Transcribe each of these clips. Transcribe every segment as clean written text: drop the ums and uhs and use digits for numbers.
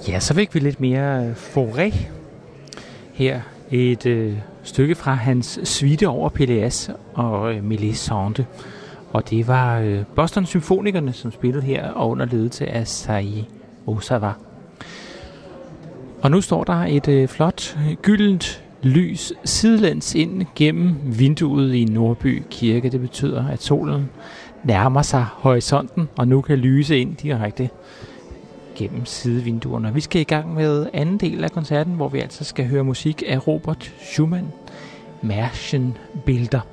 Ja, så fik vi lidt mere Fauré her. Et stykke fra hans suite over Péléas og Mélisande. Og det var Boston Symfonikerne, som spillede her og under ledelse af Seiji Ozawa. Og nu står der et flot, gyldent lys sidelæns ind gennem vinduet i Nordby Kirke. Det betyder, at solen nærmer sig horisonten, og nu kan lyse ind direkte gennem sidevinduerne. Vi skal i gang med anden del af koncerten, hvor vi altså skal høre musik af Robert Schumann, Märchenbilder.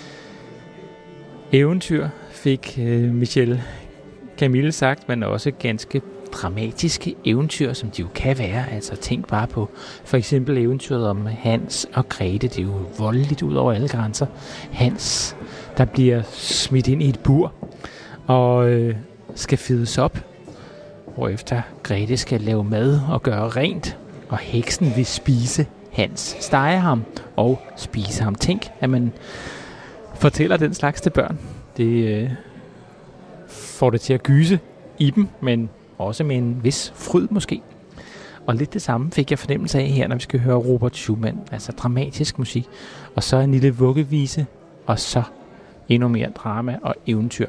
Eventyr fik Michel Camille sagt, men også ganske dramatiske eventyr, som de jo kan være. Altså tænk bare på for eksempel eventyret om Hans og Grete. Det er jo voldeligt ud over alle grænser. Hans, der bliver smidt ind i et bur og skal fedes op, hvorefter Grete skal lave mad og gøre rent, og heksen vil spise Hans, stege ham og spise ham. Tænk, at man fortæller den slags til børn. Det får det til at gyse i dem, men også med en vis fryd måske. Og lidt det samme fik jeg fornemmelse af her, når vi skal høre Robert Schumann. Altså dramatisk musik, og så en lille vuggevise, og så endnu mere drama og eventyr.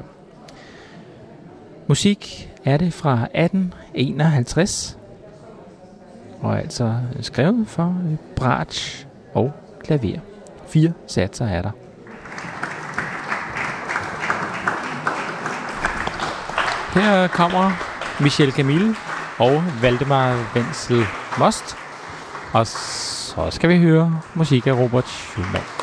Musik er det fra 1851, og altså skrevet for bratsch og klaver. 4 satser er der. Her kommer Michel Camille og Valdemar Wenzel Most, og så skal vi høre musik af Robert Schumann.